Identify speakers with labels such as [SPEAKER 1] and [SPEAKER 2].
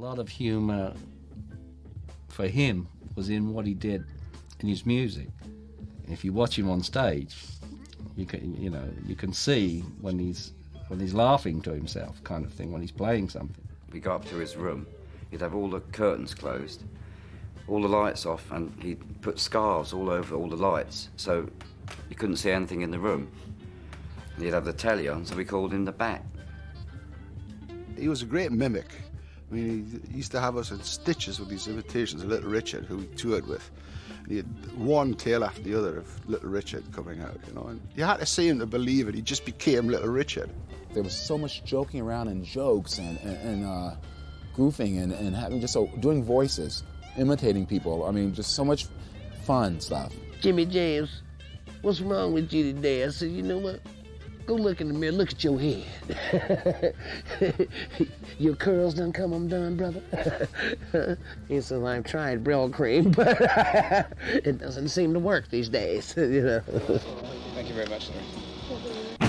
[SPEAKER 1] lot of humour for him was in what he did in his music. And if you watch him on stage, you can see when he's laughing to himself, kind of thing, when he's playing something.
[SPEAKER 2] We go up to his room. He'd have all the curtains closed, all the lights off, and he'd put scarves all over all the lights, so you couldn't see anything in the room. And he'd have the telly on, so we called him the Bat.
[SPEAKER 3] He was a great mimic. I mean, he used to have us in stitches with these imitations of Little Richard, who he toured with. And he had one tale after the other of Little Richard coming out, you know. And you had to see him to believe it. He just became Little Richard.
[SPEAKER 4] There was so much joking around and jokes and goofing and having doing voices, imitating people. I mean, just so much fun stuff.
[SPEAKER 5] Jimmy James, what's wrong with you today? I said, you know what? Go look in the mirror, look at your head. Your curls done come undone, brother. He said, I've tried Brill cream, but it doesn't seem to work these days, you know.
[SPEAKER 6] Thank you very much, sir.